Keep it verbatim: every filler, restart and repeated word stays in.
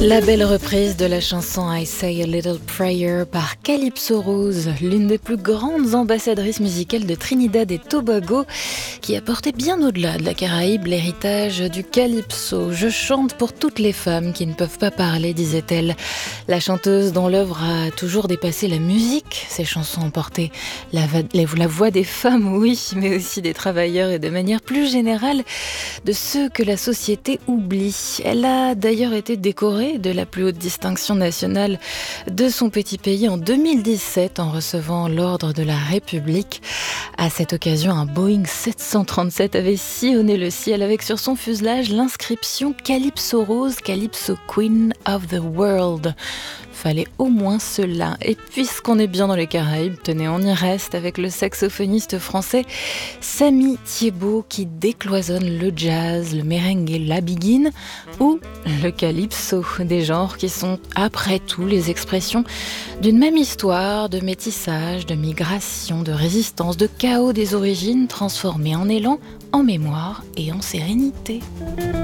La belle reprise de la chanson I Say a Little Prayer par Calypso Rose, l'une des plus grandes ambassadrices musicales de Trinidad et Tobago, qui a porté bien au-delà de la Caraïbe l'héritage du calypso. Je chante pour toutes les femmes qui ne peuvent pas parler, disait-elle. La chanteuse dont l'œuvre a toujours dépassé la musique, ses chansons ont porté la, va- la voix des femmes, oui, mais aussi des travailleurs et de manière plus générale de ceux que la société oublie. Elle a d'ailleurs été décorée de la plus haute distinction nationale de son petit pays en deux mille dix-sept en recevant l'ordre de la République. À cette occasion, un Boeing sept cent trente-sept avait sillonné le ciel avec sur son fuselage l'inscription Calypso Rose, Calypso Queen of the World. Fallait au moins cela. Et puisqu'on est bien dans les Caraïbes, tenez, on y reste avec le saxophoniste français Samy Thiebaud qui décloisonne le jazz, le merengue et la biguine ou le calypso, des genres qui sont après tout les expressions d'une même histoire de métissage, de migration, de résistance, de chaos des origines transformées en élan, en mémoire et en sérénité.